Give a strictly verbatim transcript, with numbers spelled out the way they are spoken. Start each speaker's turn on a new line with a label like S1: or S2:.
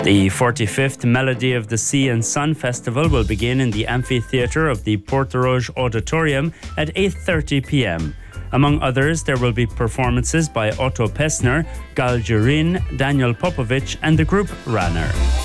S1: The forty-fifth Melody of the Sea and Sun Festival will begin in the amphitheatre of the Portoroge Auditorium at eight thirty p.m. Among others, there will be performances by Otto Pessner, Gal Jurin, Daniel Popovic and the group Ranner.